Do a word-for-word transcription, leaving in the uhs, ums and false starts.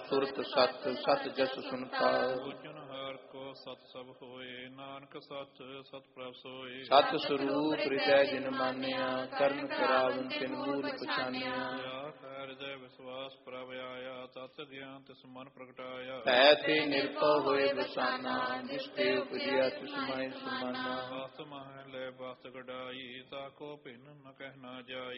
ਸੁਰਤ ਸਤ ਸਤ ਜਸ ਸੁਨਤਾ। ਬੁਝਨ ਹਰ ਕੋ ਸਤ ਸਭ ਹੋਏ, ਨਾਨਕ ਸਤ ਸਤ ਪ੍ਰਭ ਸੋਏ। ਸਤ ਸਰੂਪ ਹਿਰਦੈ ਜਿਨ ਮਾਨਿਆ, ਕਰਨ ਕਰਾਵਨ ਤਿਨ ਮੂਲ ਪਛਾਨਿਆ। ਹਿਰਦੈ ਵਿਸ਼ਵਾਸ ਪ੍ਰਭ ਆਇਆ, ਤਤ ਗਿਆਨ ਤਿਸ ਮਨ ਪ੍ਰਗਟਾਇਆ। ਭੈ ਤੇ ਨਿਰਭਉ ਹੋਏ ਬਸਾਨਾ, ਜਿਸ ਤੇ ਉਪਜਿਆ ਤਿਸ ਮਾਹਿ ਸਮਾਨਾ। ਬਸ ਮਹਿ ਲੈ ਬਸ ਗੜਾਈ, ਤਾਕੋ ਭਿੰਨ ਨ ਕਹਿ ਨਾ ਜਾਈ।